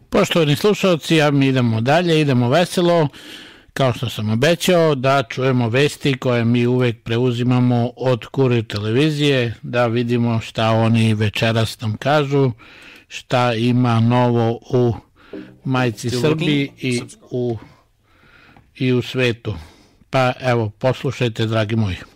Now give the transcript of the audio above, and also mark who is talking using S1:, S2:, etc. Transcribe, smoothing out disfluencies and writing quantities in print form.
S1: Poštovani slušalci, a mi idemo dalje, idemo veselo, kao što sam obećao, da čujemo vesti koje mi uvek preuzimamo od Kurir televizije, da vidimo šta oni večeras nam kažu, šta ima novo u majci Srbiji i u svetu. Pa evo, poslušajte, dragi moji.